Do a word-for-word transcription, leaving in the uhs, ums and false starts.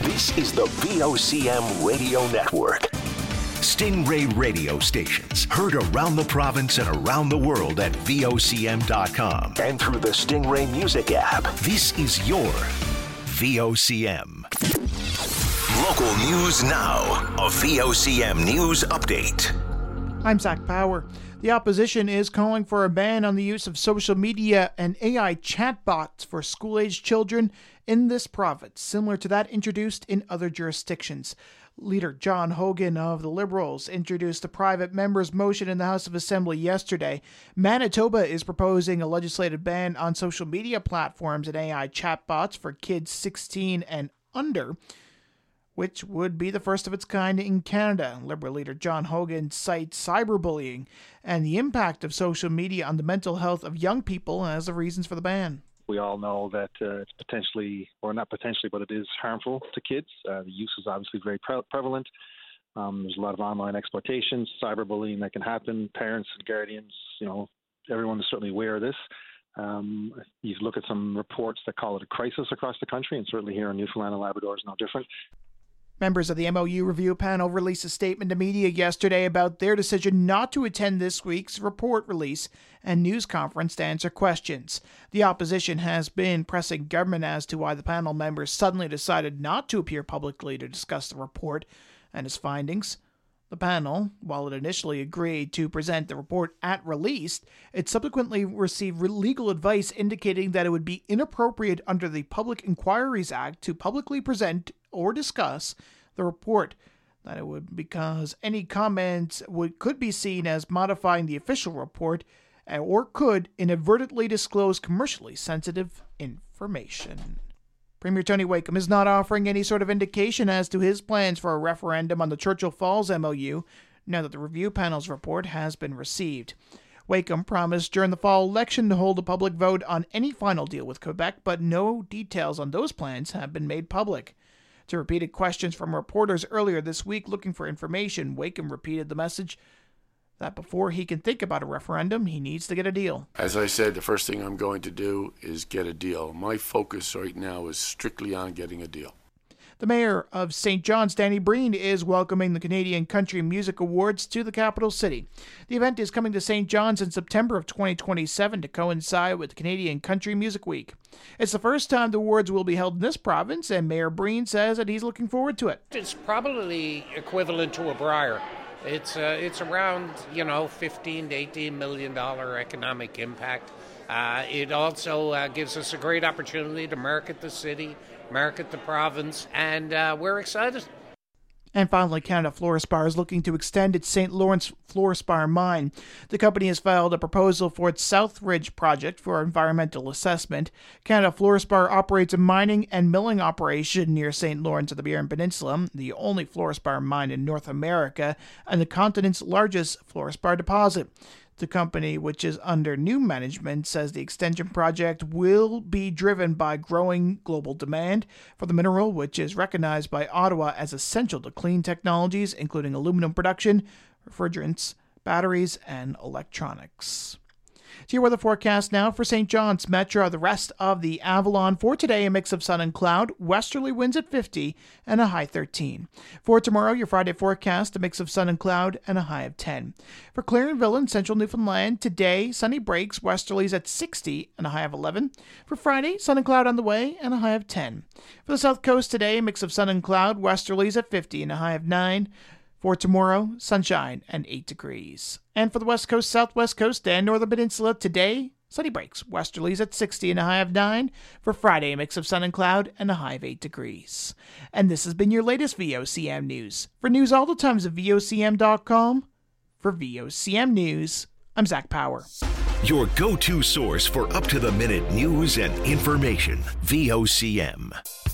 This is the V O C M Radio Network. Stingray radio stations heard around the province and around the world at V O C M dot com and through the Stingray Music app. This is your V O C M. Local news now. A V O C M News Update. I'm Zach Power. The opposition is calling for a ban on the use of social media and A I chatbots for school-aged children in this province, similar to that introduced in other jurisdictions. Leader John Hogan of the Liberals introduced a private member's motion in the House of Assembly yesterday. Manitoba is proposing a legislative ban on social media platforms and A I chatbots for kids sixteen and under, which would be the first of its kind in Canada. Liberal leader John Hogan cites cyberbullying and the impact of social media on the mental health of young people as the reasons for the ban. We all know that uh, it's potentially, or not potentially, but it is harmful to kids. Uh, the use is obviously very pre- prevalent. Um, there's a lot of online exploitation, cyberbullying that can happen. Parents and guardians, you know, everyone is certainly aware of this. Um, you look at some reports that call it a crisis across the country, and certainly here in Newfoundland and Labrador is no different. Members of the M O U review panel released a statement to media yesterday about their decision not to attend this week's report release and news conference to answer questions. The opposition has been pressing government as to why the panel members suddenly decided not to appear publicly to discuss the report and its findings. The panel, while it initially agreed to present the report at release, it subsequently received legal advice indicating that it would be inappropriate under the Public Inquiries Act to publicly present or discuss the report, that it would because any comments would could be seen as modifying the official report or could inadvertently disclose commercially sensitive information. Premier Tony Wakeham is not offering any sort of indication as to his plans for a referendum on the Churchill Falls M O U now that the review panel's report has been received. Wakeham promised during the fall election to hold a public vote on any final deal with Quebec, but no details on those plans have been made public. To repeated questions from reporters earlier this week looking for information, Wakeham repeated the message that before he can think about a referendum, he needs to get a deal. As I said, the first thing I'm going to do is get a deal. My focus right now is strictly on getting a deal. The mayor of Saint John's, Danny Breen, is welcoming the Canadian Country Music Awards to the capital city. The event is coming to Saint John's in September of twenty twenty-seven to coincide with Canadian Country Music Week. It's the first time the awards will be held in this province, and Mayor Breen says that he's looking forward to it. It's probably equivalent to a Briar. It's uh, it's around, you know, fifteen to eighteen million dollars economic impact. Uh, it also uh, gives us a great opportunity to market the city, market the province, and uh, we're excited. And finally, Canada Fluorspar is looking to extend its Saint Lawrence Fluorspar mine. The company has filed a proposal for its South Ridge project for environmental assessment. Canada Fluorspar operates a mining and milling operation near Saint Lawrence of the Burin Peninsula, the only fluorspar mine in North America, and the continent's largest fluorspar deposit. The company, which is under new management, says the extension project will be driven by growing global demand for the mineral, which is recognized by Ottawa as essential to clean technologies, including aluminum production, refrigerants, batteries, and electronics. To your weather forecast now for Saint John's Metro, the rest of the Avalon. For today, a mix of sun and cloud, westerly winds at fifty, and a high thirteen. For tomorrow, your Friday forecast, a mix of sun and cloud, and a high of ten. For Clarenville and central Newfoundland, today, sunny breaks, westerlies at sixty, and a high of eleven. For Friday, sun and cloud on the way, and a high of ten. For the South Coast today, a mix of sun and cloud, westerlies at fifty, and a high of nine. For tomorrow, sunshine and eight degrees. And for the West Coast, Southwest Coast, and Northern Peninsula, today, sunny breaks, westerlies at sixty and a high of nine. For Friday, a mix of sun and cloud and a high of eight degrees. And this has been your latest V O C M News. For news all the times at V O C M dot com, for V O C M News, I'm Zach Power. Your go-to source for up-to-the-minute news and information, V O C M.